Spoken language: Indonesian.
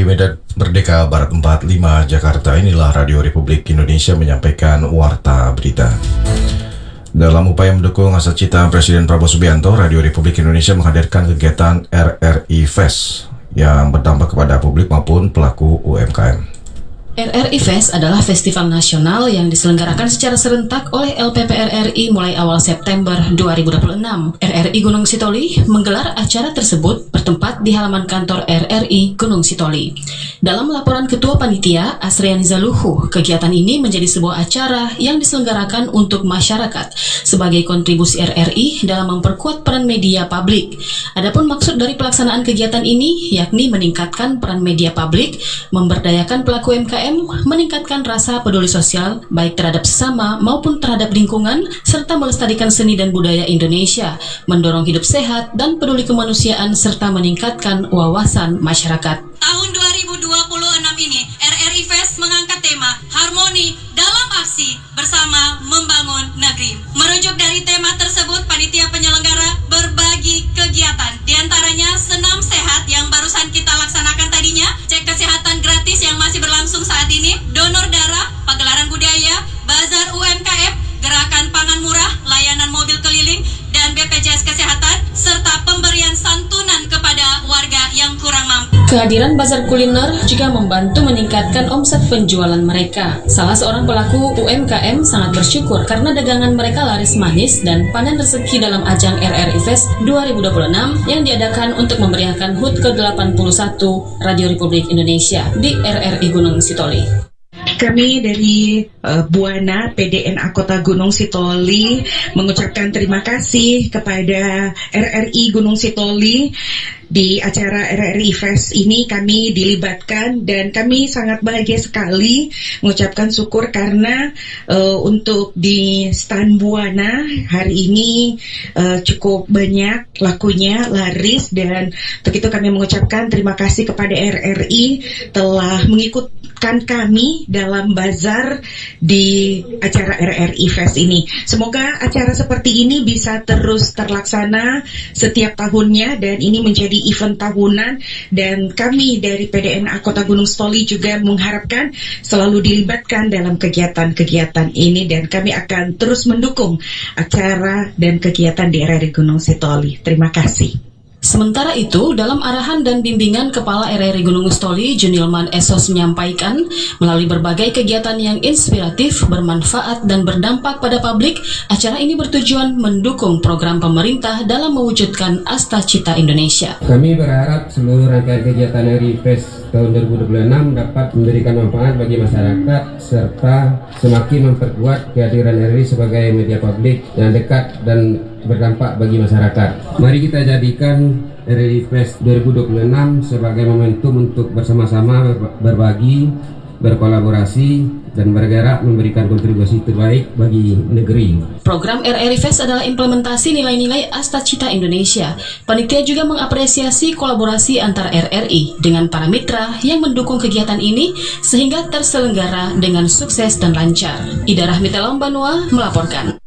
Medan Merdeka Barat 45 Jakarta, inilah Radio Republik Indonesia menyampaikan Warta Berita. Dalam upaya mendukung asa cita Presiden Prabowo Subianto, Radio Republik Indonesia menghadirkan kegiatan RRI Fest yang berdampak kepada publik maupun pelaku UMKM. RRI Fest adalah festival nasional yang diselenggarakan secara serentak oleh LPP RRI mulai awal September 2026. RRI Gunung Sitoli menggelar acara tersebut bertempat di halaman kantor RRI Gunung Sitoli. Dalam laporan Ketua Panitia, Asriani Zaluhu, kegiatan ini menjadi sebuah acara yang diselenggarakan untuk masyarakat sebagai kontribusi RRI dalam memperkuat peran media publik. Adapun maksud dari pelaksanaan kegiatan ini yakni meningkatkan peran media publik, memberdayakan pelaku UMKM, meningkatkan rasa peduli sosial baik terhadap sesama maupun terhadap lingkungan, serta melestarikan seni dan budaya Indonesia, mendorong hidup sehat dan peduli kemanusiaan, serta meningkatkan wawasan masyarakat. Tahun 2026 ini, RRI Fest mengangkat tema Harmoni dalam Aksi Bersama Membangun Negeri. Merujuk dari tema tersebut, panitia penyelenggara berbagi kegiatan. Di antaranya senam sehat yang barusan kita laksanakan tadinya, cek kesehatan gratis yang masih berlangsung saat ini, donor darah, pagelaran budaya, bazar UMKM, gerakan pangan murah, layanan mobil keliling, dan BPJS Kesehatan, serta pemberian santunan kepada warga yang kurang mampu. Kehadiran bazar kuliner juga membantu meningkatkan omset penjualan mereka. Salah seorang pelaku UMKM sangat bersyukur karena dagangan mereka laris manis dan panen rezeki dalam ajang RRI Fest 2026 yang diadakan untuk memeriahkan HUT ke-81 Radio Republik Indonesia di RRI Gunung Sitoli. Kami dari Buana PDNA Kota Gunung Sitoli mengucapkan terima kasih kepada RRI Gunung Sitoli. Di acara RRI Fest ini kami dilibatkan dan kami sangat bahagia sekali mengucapkan syukur karena untuk di stand Buana hari ini cukup banyak lakunya, laris, dan untuk itu kami mengucapkan terima kasih kepada RRI telah mengikutkan kami dalam bazar di acara RRI Fest ini. Semoga acara seperti ini bisa terus terlaksana setiap tahunnya dan ini menjadi event tahunan, dan kami dari PDNA Kota Gunung Sitoli juga mengharapkan selalu dilibatkan dalam kegiatan-kegiatan ini dan kami akan terus mendukung acara dan kegiatan di RRI Gunung Sitoli. Terima kasih. Sementara itu, dalam arahan dan bimbingan Kepala RRI Gunung Sitoli, Junilman Esos menyampaikan, melalui berbagai kegiatan yang inspiratif, bermanfaat, dan berdampak pada publik, acara ini bertujuan mendukung program pemerintah dalam mewujudkan Asta Cita Indonesia. Kami berharap seluruh rangkaian kegiatan RRI Fest tahun 2026 dapat memberikan manfaat bagi masyarakat, serta semakin memperkuat kehadiran RRI sebagai media publik yang dekat dan berdampak bagi masyarakat. Mari kita jadikan RRI Fest 2026 sebagai momentum untuk bersama-sama berbagi, berkolaborasi, dan bergerak memberikan kontribusi terbaik bagi negeri. Program RRI Fest adalah implementasi nilai-nilai Asta Cita Indonesia. Panitia juga mengapresiasi kolaborasi antara RRI dengan para mitra yang mendukung kegiatan ini sehingga terselenggara dengan sukses dan lancar. Ida Rahmita Lambanua melaporkan.